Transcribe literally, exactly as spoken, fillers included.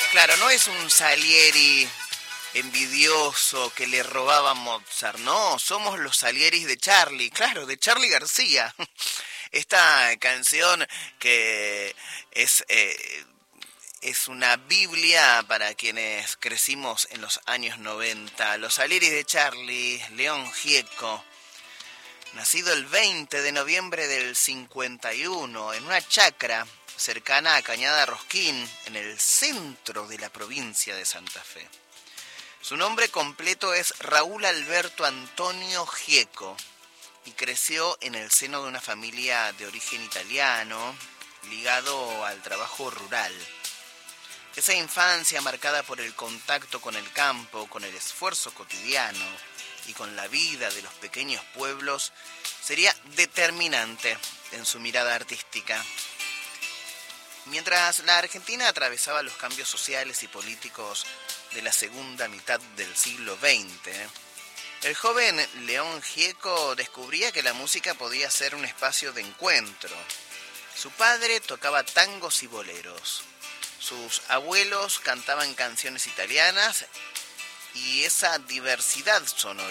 Claro, no es un Salieri envidioso que le robaba a Mozart, no, somos los Salieris de Charlie, claro, de Charlie García. Esta canción que es, eh, es una biblia para quienes crecimos en los años noventa. Los Salieris de Charlie, León Gieco, nacido el veinte de noviembre del cincuenta y uno en una chacra cercana a Cañada Rosquín, en el centro de la provincia de Santa Fe. Su nombre completo es Raúl Alberto Antonio Gieco y creció en el seno de una familia de origen italiano ligado al trabajo rural. Esa infancia marcada por el contacto con el campo, con el esfuerzo cotidiano y con la vida de los pequeños pueblos sería determinante en su mirada artística. Mientras la Argentina atravesaba los cambios sociales y políticos de la segunda mitad del siglo veinte, el joven León Gieco descubría que la música podía ser un espacio de encuentro. Su padre tocaba tangos y boleros, sus abuelos cantaban canciones italianas y esa diversidad sonora